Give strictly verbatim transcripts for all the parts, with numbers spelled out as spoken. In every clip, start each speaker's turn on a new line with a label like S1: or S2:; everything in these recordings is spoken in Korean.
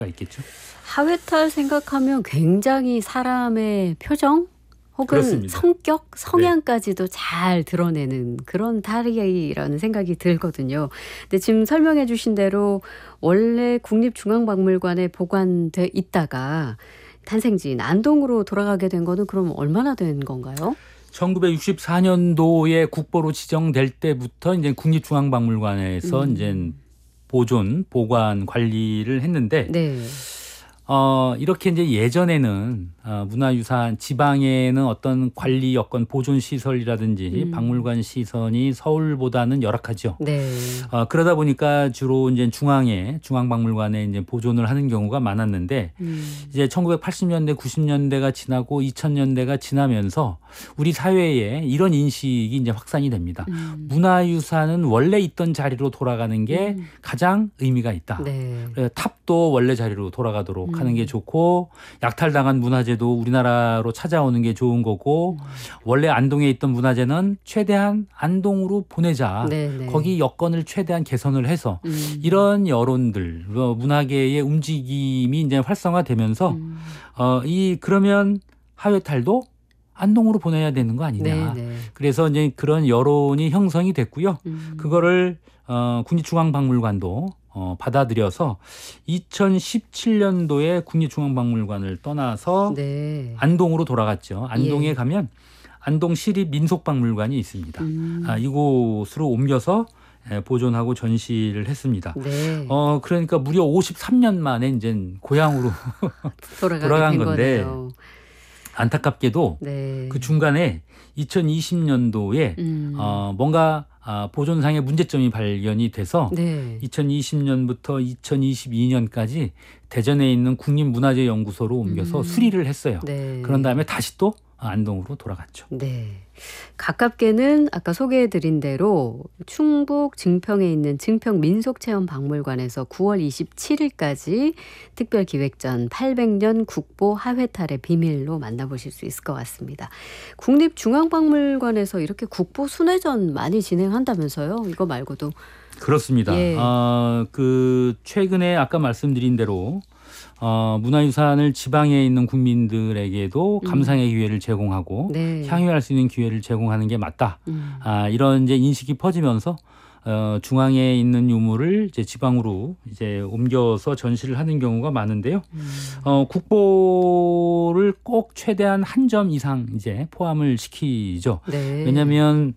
S1: 있겠죠.
S2: 하회탈 생각하면 굉장히 사람의 표정 혹은
S1: 그렇습니다.
S2: 성격, 성향까지도 잘 드러내는 그런 탈이라는 생각이 들거든요. 근데 지금 설명해 주신 대로 원래 국립중앙박물관에 보관돼 있다가 탄생지인 안동으로 돌아가게 된 거는 그럼 얼마나 된 건가요?
S1: 천구백육십사 년도에 국보로 지정될 때부터 이제 국립중앙박물관에서
S2: 음.
S1: 이제 보존, 보관, 관리를 했는데
S2: 네.
S1: 어, 이렇게 이제 예전에는 어, 문화유산 지방에는 어떤 관리 여건 보존 시설이라든지
S2: 음.
S1: 박물관 시설이 서울보다는 열악하죠.
S2: 네.
S1: 어, 그러다 보니까 주로 이제 중앙에 중앙박물관에 이제 보존을 하는 경우가 많았는데
S2: 음.
S1: 이제 천구백팔십 년대, 구십 년대가 지나고 이천 년대가 지나면서 우리 사회에 이런 인식이 이제 확산이 됩니다.
S2: 음.
S1: 문화유산은 원래 있던 자리로 돌아가는 게
S2: 음.
S1: 가장 의미가 있다.
S2: 네.
S1: 그래서 탑도 원래 자리로 돌아가도록
S2: 음.
S1: 하는 게 좋고 약탈당한 문화재도 우리나라로 찾아오는 게 좋은 거고
S2: 음.
S1: 원래 안동에 있던 문화재는 최대한 안동으로 보내자.
S2: 네네.
S1: 거기 여건을 최대한 개선을 해서
S2: 음.
S1: 이런 여론들, 어, 문화계의 움직임이 이제 활성화되면서
S2: 음.
S1: 어, 이 그러면 하회탈도 안동으로 보내야 되는 거 아니냐.
S2: 네네.
S1: 그래서 이제 그런 여론이 형성이 됐고요.
S2: 음.
S1: 그거를 어, 국립중앙박물관도 어, 받아들여서 이천십칠 년도에 국립중앙박물관을 떠나서
S2: 네.
S1: 안동으로 돌아갔죠. 안동에
S2: 예.
S1: 가면 안동시립민속박물관이 있습니다.
S2: 음.
S1: 아, 이곳으로 옮겨서 예, 보존하고 전시를 했습니다.
S2: 네.
S1: 어, 그러니까 무려 오십삼 년 만에 이제 고향으로
S2: 돌아가게
S1: 돌아간
S2: 된
S1: 건데
S2: 거네요.
S1: 안타깝게도
S2: 네.
S1: 그 중간에 이천이십 년도에
S2: 음.
S1: 어, 뭔가 아, 보존상의 문제점이 발견이 돼서
S2: 네.
S1: 이천이십 년부터 이천이십이 년까지 대전에 있는 국립문화재연구소로 옮겨서
S2: 음.
S1: 수리를 했어요.
S2: 네.
S1: 그런 다음에 다시 또 안동으로 돌아갔죠.
S2: 네. 가깝게는 아까 소개해드린 대로 충북 증평에 있는 증평민속체험박물관에서 구월 이십칠일까지 특별기획전 팔백 년 국보 하회탈의 비밀로 만나보실 수 있을 것 같습니다. 국립중앙박물관에서 이렇게 국보 순회전 많이 진행한다면서요? 이거 말고도.
S1: 그렇습니다.
S2: 예.
S1: 어, 그 최근에 아까 말씀드린 대로 어, 문화유산을 지방에 있는 국민들에게도
S2: 음.
S1: 감상의 기회를 제공하고
S2: 네.
S1: 향유할 수 있는 기회를 제공하는 게 맞다.
S2: 음.
S1: 아, 이런 이제 인식이 퍼지면서 어, 중앙에 있는 유물을 이제 지방으로 이제 옮겨서 전시를 하는 경우가 많은데요.
S2: 음.
S1: 어, 국보를 꼭 최대한 한 점 이상 이제 포함을 시키죠.
S2: 네.
S1: 왜냐하면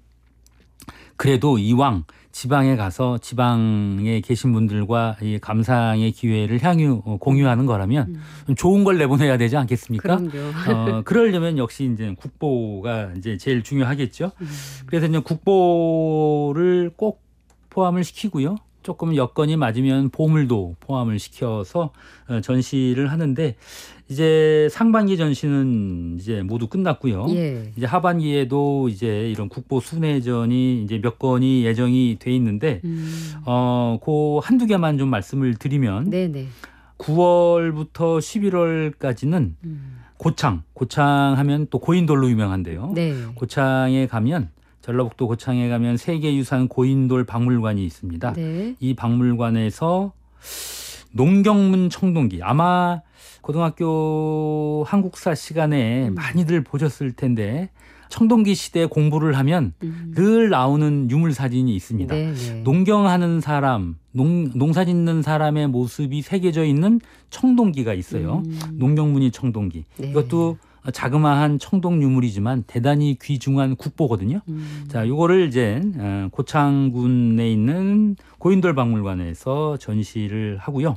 S1: 그래도 이왕 지방에 가서 지방에 계신 분들과 이 감상의 기회를 향유 어, 공유하는 거라면
S2: 음.
S1: 좀 좋은 걸 내보내야 되지 않겠습니까?
S2: 그럼요.
S1: 어, 그러려면 역시 이제 국보가 이제 제일 중요하겠죠.
S2: 음.
S1: 그래서 이제 국보를 꼭 포함을 시키고요. 조금 여건이 맞으면 보물도 포함을 시켜서 어, 전시를 하는데 이제 상반기 전시는 이제 모두 끝났고요.
S2: 예.
S1: 이제 하반기에도 이제 이런 국보 순회전이 이제 몇 건이 예정이 돼 있는데
S2: 음.
S1: 어, 그 한두 개만 좀 말씀을 드리면
S2: 네네.
S1: 구월부터 십일월까지는
S2: 음.
S1: 고창, 고창 하면 또 고인돌로 유명한데요.
S2: 네.
S1: 고창에 가면 전라북도 고창에 가면 세계유산 고인돌 박물관이 있습니다.
S2: 네.
S1: 이 박물관에서 농경문 청동기 아마 고등학교 한국사 시간에
S2: 음.
S1: 많이들 보셨을 텐데 청동기 시대 공부를 하면
S2: 음.
S1: 늘 나오는 유물 사진이 있습니다.
S2: 네네.
S1: 농경하는 사람, 농, 농사 짓는 사람의 모습이 새겨져 있는 청동기가 있어요.
S2: 음.
S1: 농경문이 청동기.
S2: 네.
S1: 이것도 자그마한 청동 유물이지만 대단히 귀중한 국보거든요.
S2: 음.
S1: 자, 요거를 이제 어, 고창군에 있는 고인돌 박물관에서 전시를 하고요.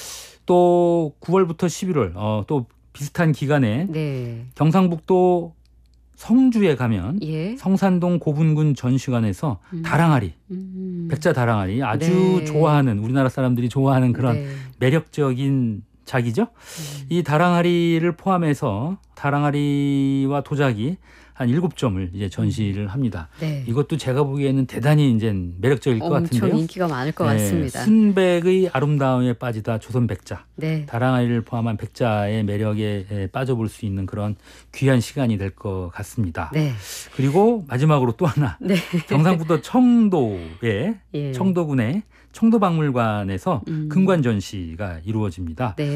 S1: 또 구월부터 십일월 어, 또 비슷한 기간에
S2: 네.
S1: 경상북도 성주에 가면
S2: 예.
S1: 성산동 고분군 전시관에서
S2: 음.
S1: 다랑아리,
S2: 음.
S1: 백자 다랑아리 아주
S2: 네.
S1: 좋아하는 우리나라 사람들이 좋아하는 그런
S2: 네.
S1: 매력적인 작이죠.
S2: 음.
S1: 이 다랑아리를 포함해서 다랑아리와 도자기 한 일곱 점을 이제 전시를 합니다.
S2: 네.
S1: 이것도 제가 보기에는 대단히 이제 매력적일 것
S2: 엄청
S1: 같은데요.
S2: 인기가 많을 것
S1: 네,
S2: 같습니다.
S1: 순백의 아름다움에 빠지다 조선 백자.
S2: 네.
S1: 다랑아리를 포함한 백자의 매력에 빠져볼 수 있는 그런 귀한 시간이 될 것 같습니다.
S2: 네.
S1: 그리고 마지막으로 또 하나
S2: 네.
S1: 경상북도 청도에
S2: 예.
S1: 청도군에 청도박물관에서
S2: 음.
S1: 금관 전시가 이루어집니다.
S2: 네.